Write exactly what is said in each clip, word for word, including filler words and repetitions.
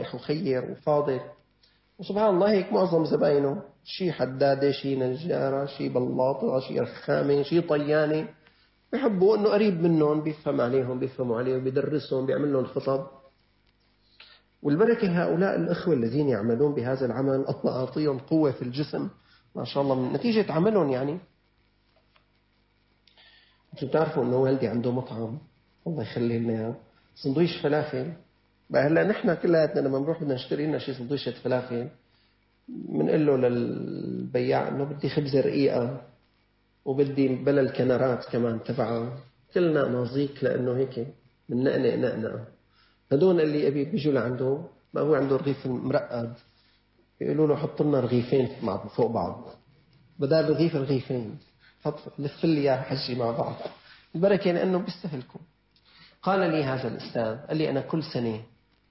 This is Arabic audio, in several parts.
صالح وخير وفاضل، وسبحان الله هيك معظم زباينه شي حدادة، شي نجارة، شي بلاطة، شي رخامة، شي طيانة، بيحبوا إنه قريب منهم، بيفهم عليهم، بيفهموا عليه، وبيدرسهم، بيعمل لهم خطب. والبركة هؤلاء الأخوة الذين يعملون بهذا العمل الله أعطيهم قوة في الجسم ما شاء الله من نتيجة عملهم. يعني أنتم تعرفوا إنه والدي عنده مطعم الله يخليه لنا سندويش فلافل. بقى هلا نحن كلياتنا لما بنروح بدنا نشتري لنا شيء سندويشة فلافل بنقول له للبياع إنه بدي خبزة رقيقة وبدي بلا الكنرات كمان تبعها، كلنا نازيك لأنه هيك من نقنق نقنق. هدول اللي أبي بيجوا لعنده ما هو عنده رغيف مرقد، يقولوا له حط لنا رغيفين مع فوق بعض، بدل رغيف رغيفين حط لف لي يا حجي مع بعض. البركة لأنه بيستهلكوا. قال لي هذا الأستاذ، قال لي أنا كل سنة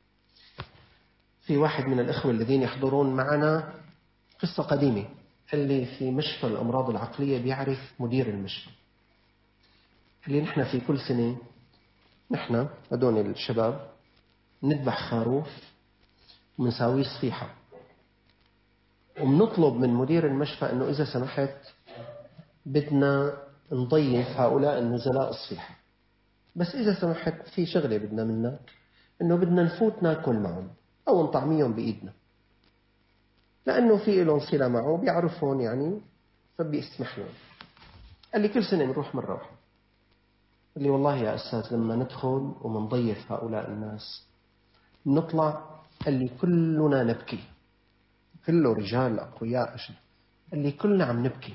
في واحد من الأخوة الذين يحضرون معنا قصة قديمة، اللي في مشفى الأمراض العقلية بيعرف مدير المشفى، اللي نحن في كل سنة نحن هدول الشباب نذبح خروف ومنساويه صفيحة، ومنطلب من مدير المشفى أنه إذا سمحت بدنا نضيف هؤلاء النزلاء الصفيحة، بس إذا سمحت في شغلة بدنا منك، أنه بدنا نفوت ناكل معهم أو نطعميهم بإيدنا، لأنه في لهم صلة معه بيعرفون يعني فبيسمح لهم. قال لي كل سنة نروح مرة واحدة. قال لي والله يا أستاذ لما ندخل ومنضيف هؤلاء الناس نطلع، قال لي كلنا نبكي، كله رجال أقوياء أشد، قال لي كلنا عم نبكي،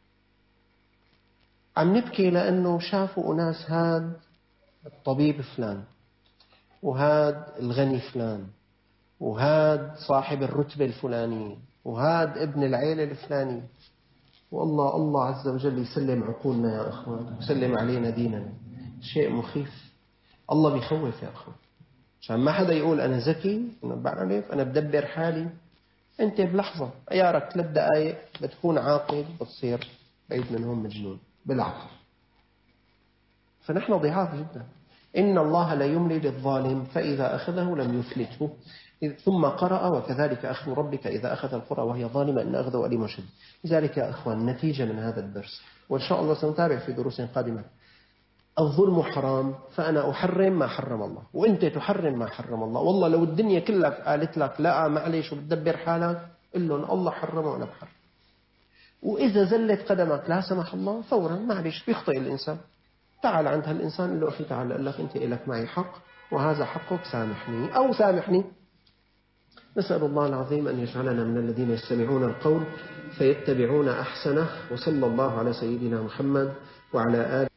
عم نبكي لأنه شافوا أناس هاد الطبيب فلان وهاد الغني فلان وهاد صاحب الرتبة الفلانية وهاد ابن العيلة الفلانية، والله الله عز وجل يسلم عقولنا يا أخوان، يسلم علينا ديننا. شيء مخيف، الله بيخوف يا أخوان، عشان ما حدا يقول أنا ذكي، أنا بعرف، أنا بدبر حالي. أنت بلحظة عيارك ثلاث دقائق بتكون عاقل، بتصير بعيد منهم مجنون بالعقل. فنحن ضعاف جدا. إن الله لا يملي للظالم فإذا أخذه لم يفلته. ثم قرأ وكذلك أخذ ربك إذا أخذ القرى وهي ظالمة إن أخذه أليم شديد. لذلك يا أخوان نتيجة من هذا الدرس، وإن شاء الله سنتابع في دروس قادمة، الظلم حرام، فأنا أحرم ما حرم الله وإنت تحرم ما حرم الله. والله لو الدنيا كلها قالت لك لا معليش وبتدبر حالك، قل لهم الله حرم وأنا بحرم. وإذا زلت قدمك لا سمح الله فورا معليش بيخطئ الإنسان، تعال عند هالإنسان اللي أخي تعال قال لك أنت إلك معي حق وهذا حقك، سامحني أو سامحني. نسأل الله العظيم أن يجعلنا من الذين يستمعون القول فيتبعون أحسنه. وصلى الله على سيدنا محمد وعلى آله